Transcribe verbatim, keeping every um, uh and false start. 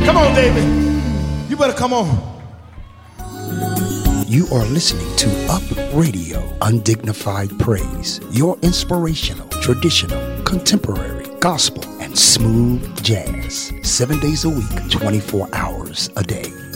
Come on, David. You better come on. You are listening to Up Radio, Undignified Praise, your inspirational, traditional, contemporary, gospel, and smooth jazz. Seven days a week, twenty-four hours a day.